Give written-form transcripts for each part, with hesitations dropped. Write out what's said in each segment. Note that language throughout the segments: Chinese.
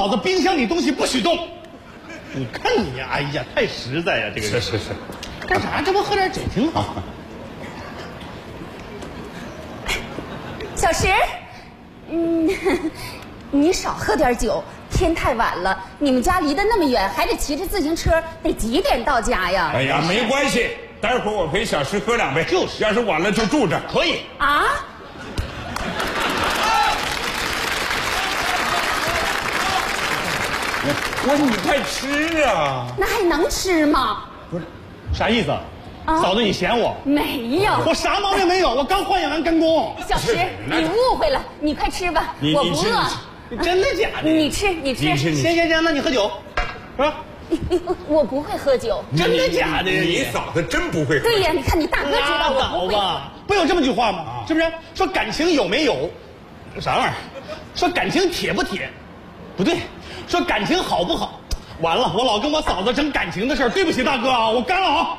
嫂子冰箱里东西不许动。你看你呀，哎呀，太实在呀，这个人。 是。 干啥？这不喝点酒挺好。 小石，你少喝点酒，天太晚了，你们家离得那么远，还得骑着自行车，得几点到家呀？ 哎呀，没关系，待会儿我陪小石喝2杯。 就是， 要是晚了就住着。 可以啊？ 我说你快吃啊！ 那还能吃吗？ 不是，啥意思？嫂子，你嫌我？ 没有， 我啥毛病没有，我刚换养完跟工。 小石，你误会了，你快吃吧，我不饿。 真的假的？ 你吃。 行，那你喝酒，是吧？ 我不会喝酒。 真的假的？ 你嫂子真不会喝酒。 对呀，你看你大哥知道我不会。 不有这么句话吗？是不是？说感情有没有？啥玩意儿？说感情铁不铁？不对，说感情好不好？完了，我老跟我嫂子争感情的事儿，对不起大哥啊，我干了啊！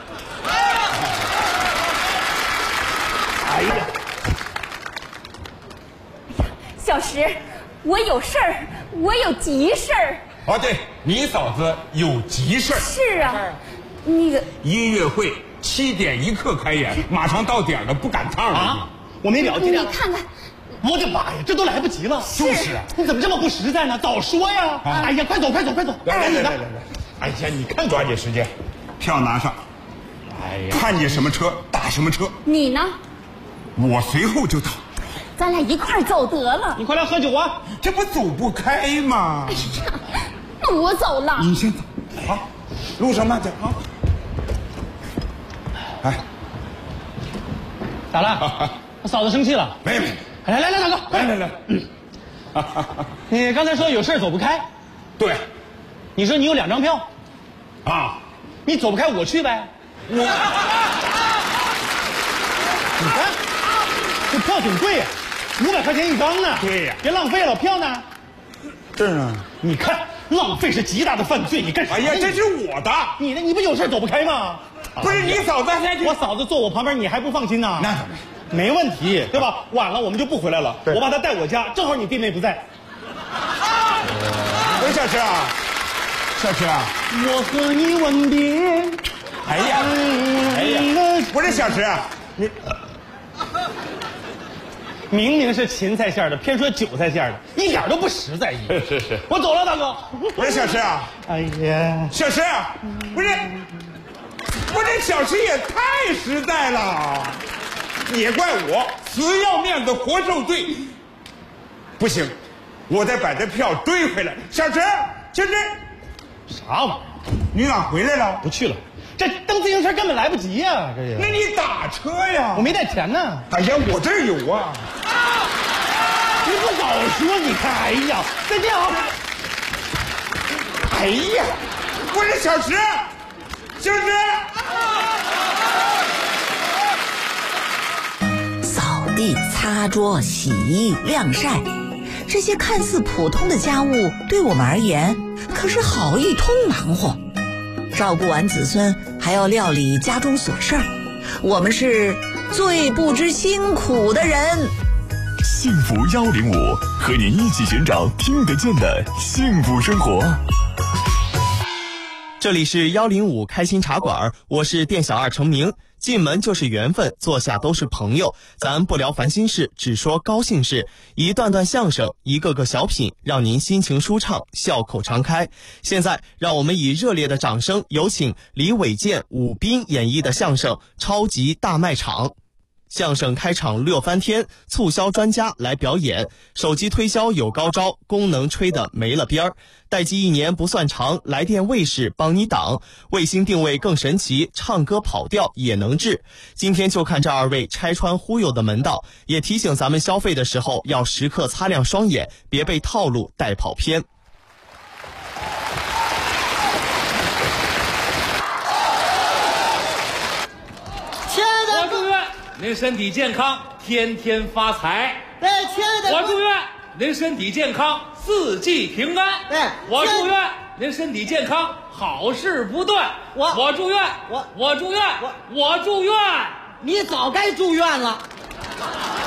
哎呀， 小石，我有事儿，我有急事儿。 哦，对，你嫂子有急事儿。 是啊，那个音乐会7点1刻开演，马上到点了，不赶趟了啊！ 我没了解。 你看看。 我的妈呀，这都来不及了！ 就是啊， 你怎么这么不实在呢？早说呀！哎呀，快走！ 来！哎呀，你看抓紧时间，票拿上。哎呀，看见什么车打什么车。 你呢？ 我随后就到。 咱俩一块儿走得了。 你快来喝酒啊！ 这不走不开吗？ 哎呀，那我走了。 你先走，好，路上慢点啊。哎， 咋了？我嫂子生气了？ 没。 来，大哥， 来。 你刚才说有事走不开， 对， 你说你有2张票， 啊， 你走不开我去呗。你看，这票挺贵，500块钱1张呢。 对呀， 别浪费了，票呢？ 这儿呢。 你看，浪费是极大的犯罪，你干啥？ 哎呀，这是我的。 你不有事走不开吗？ 不是你嫂子才去， 我嫂子坐我旁边，你还不放心呢？ 那怎么？ 没问题，对吧？晚了我们就不回来了。我把她带我家，正好你弟妹不在。 喂，小石啊， 我和你吻别。 哎呀，不是小石啊，你明明是芹菜馅的，偏说韭菜馅的，一点都不实在。 是， 我走了，大哥。 不是小石啊， 哎呀， 小石，不是，我这小石也太实在了。也怪我死要面子活受罪，不行，我得把这票追回来。小石， 啥玩意儿？ 你咋回来了？ 不去了，这蹬自行车根本来不及呀！这那你打车呀？ 我没带钱呢。 哎呀，我这儿有啊。 你不早说，你看，哎呀，再见啊！ 哎呀，不是小石。 地、擦桌、洗衣、晾晒，这些看似普通的家务，对我们而言可是好一通忙活。照顾完子孙，还要料理家中琐事儿，我们是最不知辛苦的人。 幸福105，和您一起寻找听得见的幸福生活。 这里是105开心茶馆，我是店小二程明。进门就是缘分，坐下都是朋友，咱不聊烦心事，只说高兴事。一段段相声，一个个小品，让您心情舒畅，笑口常开。现在让我们以热烈的掌声，有请李伟健、武斌演绎的相声《超级大卖场》。相声开场乐翻天，促销专家来表演，手机推销有高招，功能吹得没了边儿。待机1年不算长，来电卫士帮你挡，卫星定位更神奇，唱歌跑调也能治。今天就看这2位拆穿忽悠的门道，也提醒咱们消费的时候要时刻擦亮双眼，别被套路带跑偏。 您身体健康，天天发财。 对，亲爱的， 我祝愿您身体健康，4季平安。 对， 我祝愿您身体健康，好事不断。我祝愿，我祝愿，你早该住院了。